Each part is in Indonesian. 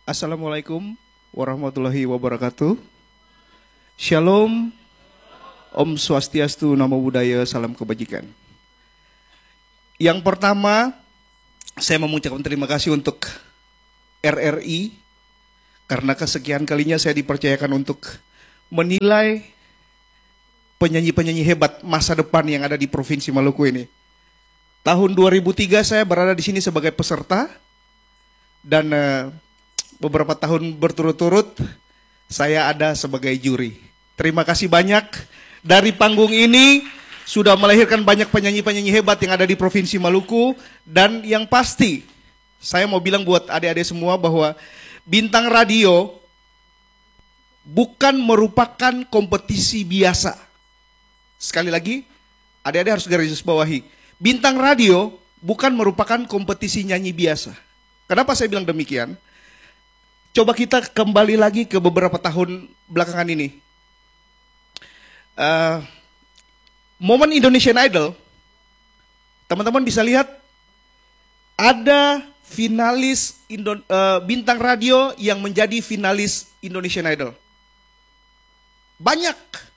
Assalamualaikum warahmatullahi wabarakatuh. Shalom, Om Swastiastu, Namo Buddhaya, salam kebajikan. Yang pertama, saya mengucapkan terima kasih untuk RRI karena kesekian kalinya saya dipercayakan untuk menilai penyanyi-penyanyi hebat masa depan yang ada di Provinsi Maluku ini. Tahun 2003 saya berada di sini sebagai peserta dan beberapa tahun berturut-turut saya ada sebagai juri. Terima kasih banyak. Dari panggung ini sudah melahirkan banyak penyanyi-penyanyi hebat yang ada di Provinsi Maluku. Dan yang pasti, saya mau bilang buat adik-adik semua bahwa Bintang Radio bukan merupakan kompetisi biasa. Sekali lagi, adik-adik harus garis bawahi. Bintang Radio bukan merupakan kompetisi nyanyi biasa. Kenapa saya bilang demikian? Coba kita kembali lagi ke beberapa tahun belakangan ini. Momen Indonesian Idol, teman-teman bisa lihat ada finalis Bintang Radio yang menjadi finalis Indonesian Idol. Banyak.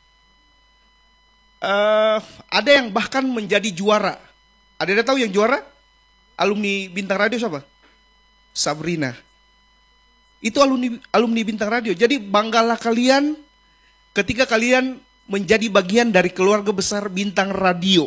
Ada yang bahkan menjadi juara. Ada tahu yang juara? Alumni Bintang Radio siapa? Sabrina. Itu alumni Bintang Radio. Jadi banggalah kalian ketika kalian menjadi bagian dari keluarga besar Bintang Radio.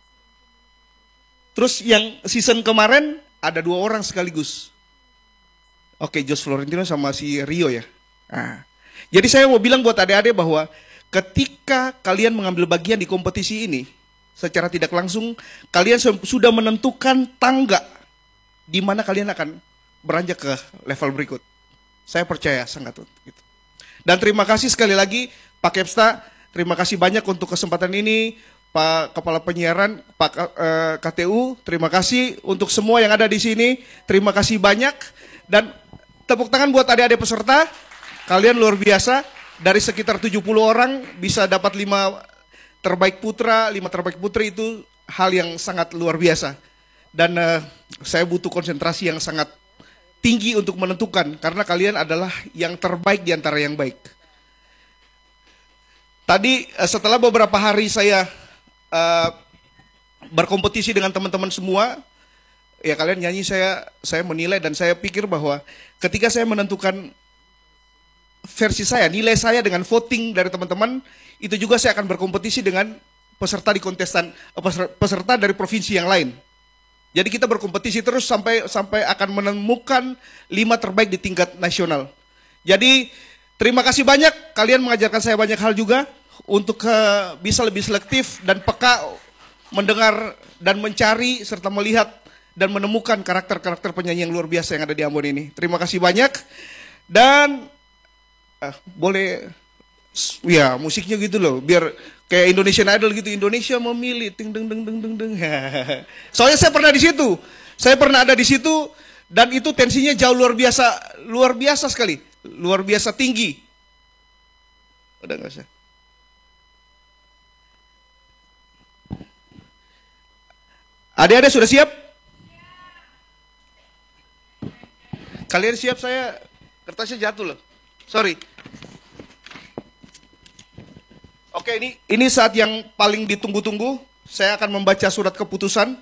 Terus yang season kemarin ada 2 orang sekaligus. Oke, Jos Florentino sama si Rio ya. Nah, jadi saya mau bilang buat adik-adik bahwa ketika kalian mengambil bagian di kompetisi ini, secara tidak langsung kalian sudah menentukan tangga di mana kalian akan beranjak ke level berikut. Saya percaya sangat untuk itu. Dan terima kasih sekali lagi Pak Kepsta, terima kasih banyak untuk kesempatan ini, Pak Kepala Penyiaran, Pak KTU, terima kasih untuk semua yang ada di sini, terima kasih banyak. Dan tepuk tangan buat adik-adik peserta, kalian luar biasa, dari sekitar 70 orang bisa dapat 5 terbaik putra, 5 terbaik putri, itu hal yang sangat luar biasa. Dan saya butuh konsentrasi yang sangat tinggi untuk menentukan, karena kalian adalah yang terbaik di antara yang baik. Tadi setelah beberapa hari saya berkompetisi dengan teman-teman semua, ya kalian nyanyi, saya menilai dan saya pikir bahwa ketika saya menentukan versi saya, nilai saya dengan voting dari teman-teman, itu juga saya akan berkompetisi dengan peserta di kontestan, peserta dari provinsi yang lain. Jadi kita berkompetisi terus sampai akan menemukan 5 terbaik di tingkat nasional. Jadi terima kasih banyak, kalian mengajarkan saya banyak hal juga untuk bisa lebih selektif dan peka mendengar dan mencari serta melihat dan menemukan karakter-karakter penyanyi yang luar biasa yang ada di Ambon ini. Terima kasih banyak. Dan boleh ya musiknya gitu loh, biar kayak Indonesian Idol gitu, Indonesia memilih ting deng deng deng deng deng. Soalnya saya pernah di situ. Saya pernah ada di situ dan itu tensinya jauh luar biasa sekali. Luar biasa tinggi. Udah enggak usah. Adik-adik sudah siap? Kalian siap? Saya kertasnya jatuh loh. Sorry. Oke, ini saat yang paling ditunggu-tunggu. Saya akan membaca surat keputusan.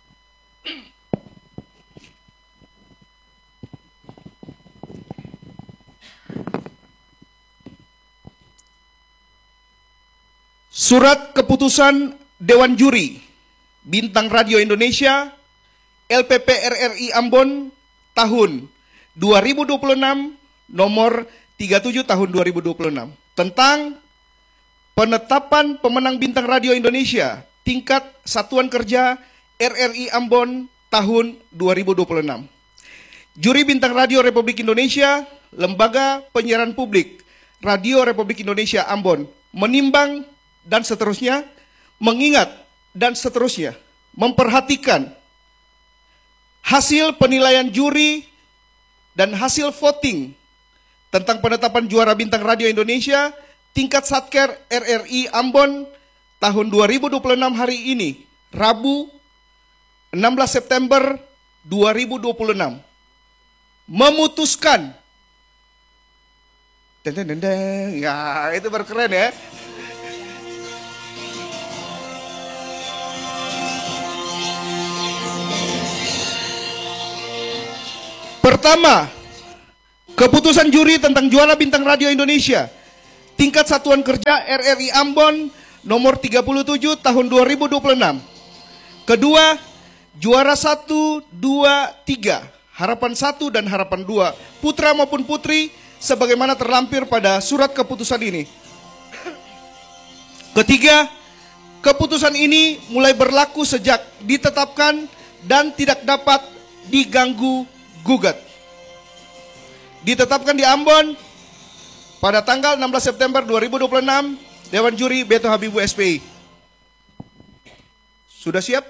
Surat keputusan Dewan Juri Bintang Radio Indonesia LPP RRI Ambon tahun 2026 nomor 37 tahun 2026 tentang penetapan pemenang Bintang Radio Indonesia tingkat satuan kerja RRI Ambon tahun 2026. Juri Bintang Radio Republik Indonesia, Lembaga Penyiaran Publik Radio Republik Indonesia Ambon menimbang dan seterusnya, mengingat dan seterusnya, memperhatikan hasil penilaian juri dan hasil voting tentang penetapan juara Bintang Radio Indonesia tingkat Satker RRI Ambon tahun 2026 hari ini, Rabu 16 September 2026, memutuskan Deng, deng, deng, deng. Ya, itu baru keren ya. Pertama, keputusan juri tentang juara bintang radio Indonesia tingkat satuan kerja RRI Ambon nomor 37 tahun 2026. Kedua, juara 1, 2, 3, harapan 1 dan harapan 2, putra maupun putri sebagaimana terlampir pada surat keputusan ini. Ketiga, keputusan ini mulai berlaku sejak ditetapkan dan tidak dapat diganggu gugat. Ditetapkan di Ambon pada tanggal 16 September 2026, Dewan Juri Beto Habibu SPI. Sudah siap?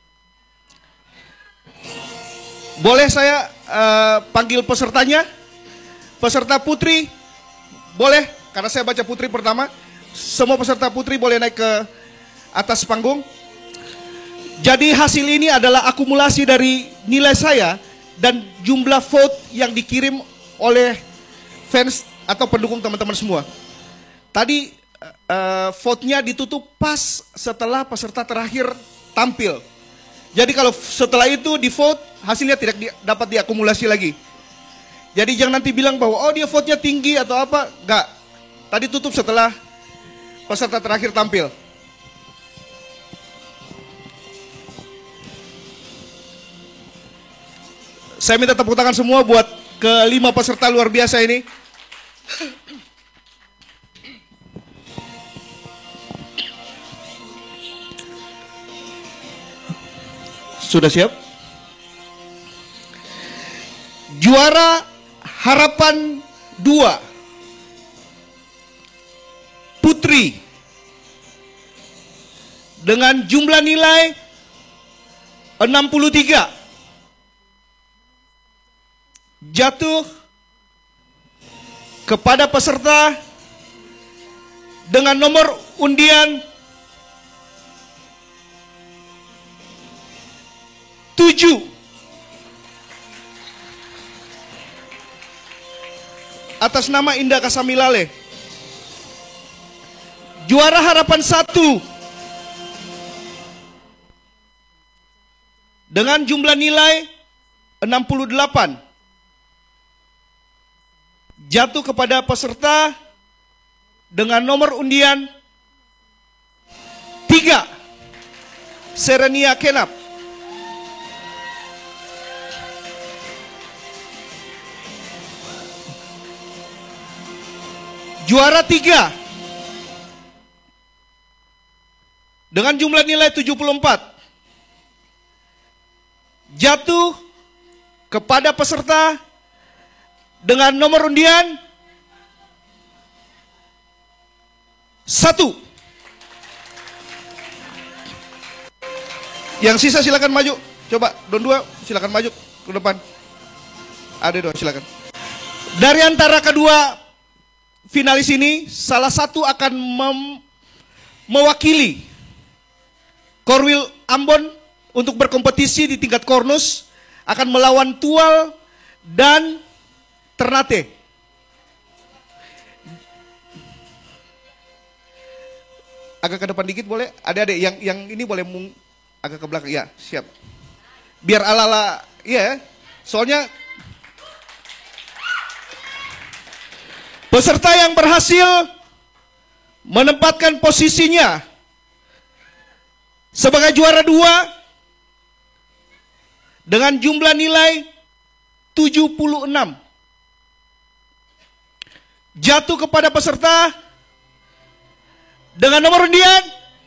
Boleh saya panggil pesertanya? Peserta putri, boleh, karena saya baca putri pertama. Semua peserta putri boleh naik ke atas panggung. Jadi hasil ini adalah akumulasi dari nilai saya dan jumlah vote yang dikirim oleh fans atau pendukung teman-teman semua. Tadi vote-nya ditutup pas setelah peserta terakhir tampil. Jadi kalau setelah itu di vote, hasilnya tidak dapat diakumulasi lagi. Jadi jangan nanti bilang bahwa oh dia vote-nya tinggi atau apa. Enggak. Tadi tutup setelah peserta terakhir tampil. Saya minta tepuk tangan semua buat kelima peserta luar biasa ini. Sudah siap? Juara harapan 2 putri dengan jumlah nilai 63 jatuh kepada peserta dengan nomor undian 7 atas nama Indah Kasamilale. Juara harapan 1 dengan jumlah nilai 68 jatuh kepada peserta dengan nomor undian 3 Serenia Kenap. Juara 3 dengan jumlah nilai 74 jatuh kepada peserta dengan nomor undian 1. Yang sisa silakan maju. Coba Don 2 silakan maju ke depan. Ada 2 silakan. Dari antara kedua finalis ini, salah satu akan mewakili Korwil Ambon untuk berkompetisi di tingkat Kornus, akan melawan Tual dan Ternate. Agak ke depan dikit boleh? Adik-adik yang ini boleh agak ke belakang. Ya, siap. Biar ala-ala, iya. Soalnya peserta yang berhasil menempatkan posisinya sebagai juara 2 dengan jumlah nilai 76 jatuh kepada peserta dengan nomor undian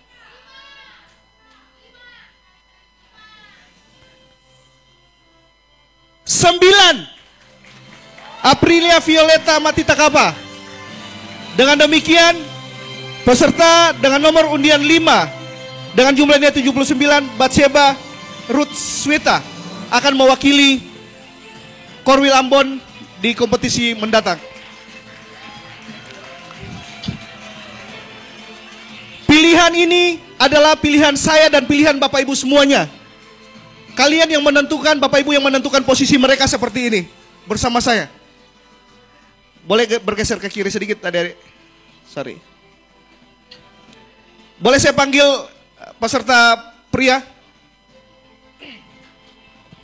9 Aprilia Violeta Matita Kapa. Dengan demikian peserta dengan nomor undian 5 dengan jumlahnya 79 Batseba Ruth Sweta akan mewakili Korwil Ambon di kompetisi mendatang. Pilihan ini adalah pilihan saya dan pilihan Bapak Ibu semuanya. Kalian yang menentukan, Bapak Ibu yang menentukan posisi mereka seperti ini bersama saya. Boleh bergeser ke kiri sedikit adik-adik. Sorry. Boleh saya panggil peserta pria?